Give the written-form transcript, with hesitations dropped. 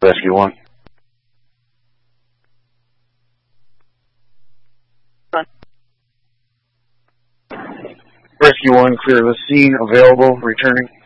Rescue 1. Rescue 1, clear the scene, available, returning.